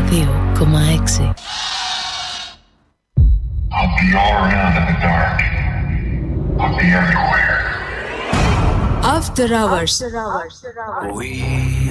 2,6. I'll be all around in the dark. I'll be everywhere. After Hours. We